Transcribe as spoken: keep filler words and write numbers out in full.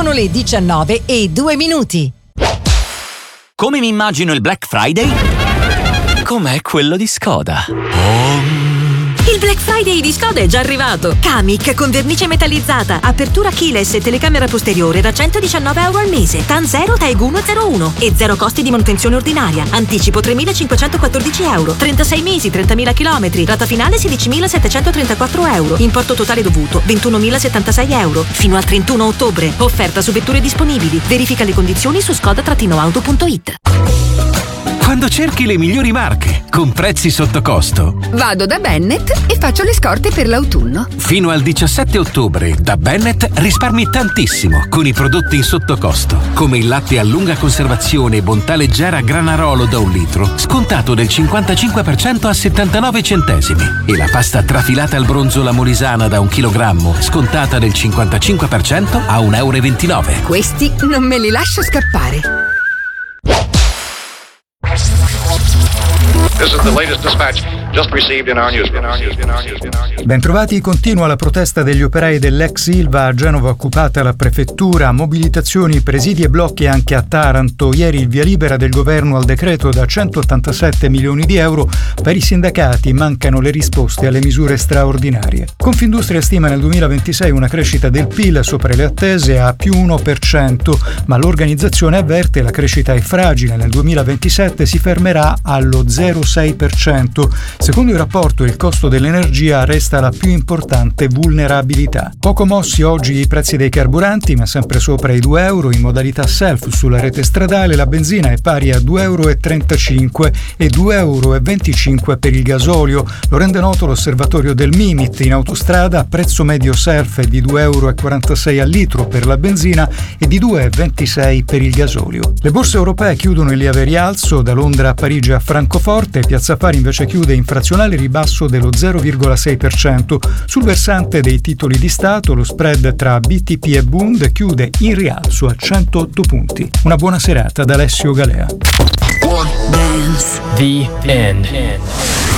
Sono le diciannove e due minuti. Come mi immagino il Black Friday? Com'è quello di Skoda. Oh. Il Black Friday di Skoda è già arrivato. Kamiq con vernice metallizzata, apertura keyless e telecamera posteriore da centodiciannove euro al mese. TAN zero, T A E G uno zero uno e zero costi di manutenzione ordinaria. Anticipo tremilacinquecentoquattordici euro, trentasei mesi, trentamila chilometri. Rata finale sedicimilasettecentotrentaquattro euro. Importo totale dovuto ventunomilasettantasei euro. Fino al trentuno ottobre. Offerta su vetture disponibili. Verifica le condizioni su skoda auto punto it. Quando cerchi le migliori marche, con prezzi sotto costo. Vado da Bennett e faccio le scorte per l'autunno. Fino al diciassette ottobre, da Bennett risparmi tantissimo con i prodotti in sottocosto, come il latte a lunga conservazione Bontà Leggera Granarolo da un litro, scontato del cinquantacinque per cento a settantanove centesimi. E la pasta trafilata al bronzo La Molisana da un chilogrammo, scontata del cinquantacinque per cento a un euro e ventinove. Questi non me li lascio scappare. This is the latest dispatch just received in our newsroom. Bentrovati, continua la protesta degli operai dell'ex Ilva. A Genova occupata la prefettura, mobilitazioni, presidi e blocchi anche a Taranto. Ieri il via libera del governo al decreto da centottantasette milioni di euro. Per i sindacati mancano le risposte alle misure straordinarie. Confindustria stima nel duemilaventisei una crescita del P I L sopra le attese a più uno per cento, ma l'organizzazione avverte la crescita è fragile. Nel duemilaventisette si fermerà allo zero virgola sei per cento. Secondo il rapporto, il costo dell'energia resta la più importante vulnerabilità. Poco mossi oggi i prezzi dei carburanti, ma sempre sopra i due euro. In modalità self sulla rete stradale la benzina è pari a due virgola trentacinque euro e due virgola venticinque euro per il gasolio. Lo rende noto l'osservatorio del Mimit. In autostrada prezzo medio self è di due virgola quarantasei euro al litro per la benzina e di due virgola ventisei per il gasolio. Le borse europee chiudono in lieve rialzo, da Londra a Parigi a Francoforte. Piazza Affari invece chiude in frazionale ribasso dello zero virgola sei per cento. Sul versante dei titoli di Stato lo spread tra B T P e Bund chiude in rialzo a centootto punti. Una buona serata da Alessio Galea. The End.